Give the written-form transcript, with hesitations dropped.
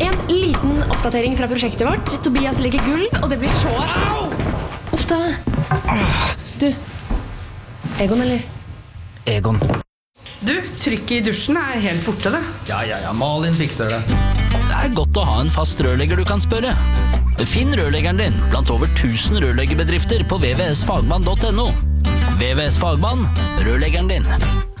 En liten oppdatering fra prosjektet vårt. Tobias legger gulv, og det blir så... Au! Uff da. Du, Egon, eller? Egon. Du, trykket i dusjen helt borte, det. Ja, Malin fikser det. Det godt å ha en fast rørlegger du kan spørre. Finn rørleggeren din blant over 1000 rørleggerbedrifter på vvsfagmann.no. VVS Fagmann, rørleggeren din.